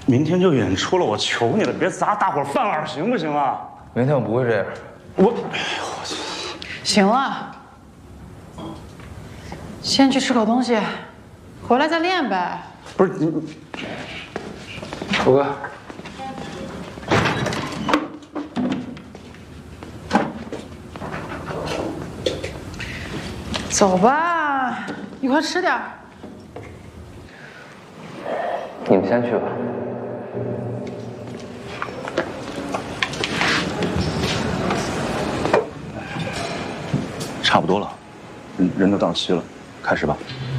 明天就演出了，我求你了，别砸大伙饭碗，行不行啊？ 明天我不会这样。 行了，先去吃口东西，回来再练呗。 不是你， 虎哥， 走吧，一块吃点儿。 你们先去吧。 差不多了，人都到齐了，开始吧。